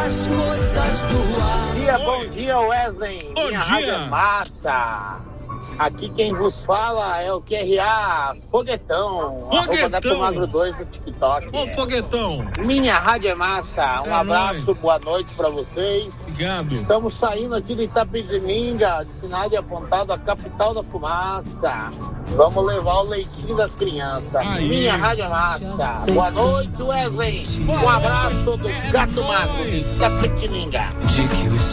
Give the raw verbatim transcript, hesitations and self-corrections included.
as coisas do ar. Bom dia, bom dia, Wesley. Bom Minha dia. rádio é massa. Aqui quem vos fala é o Q R A Foguetão. Foguetão. Arroba Gato Magro dois no TikTok. Ô, Foguetão. Minha rádio é massa. Um É abraço, nóis. boa noite pra vocês. Obrigado. Estamos saindo aqui de Itapetininga, de Sinal de Apontado, a capital da fumaça. Vamos levar o leitinho das crianças. Aí. Minha rádio é massa. Boa noite, Wesley. Um abraço do É Gato nóis. Magro de Itapetininga. De que os